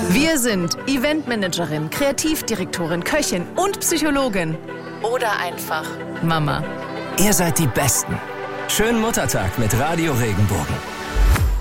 Wir sind Eventmanagerin, Kreativdirektorin, Köchin und Psychologin. Oder einfach Mama. Ihr seid die Besten. Schönen Muttertag mit Radio Regenbogen.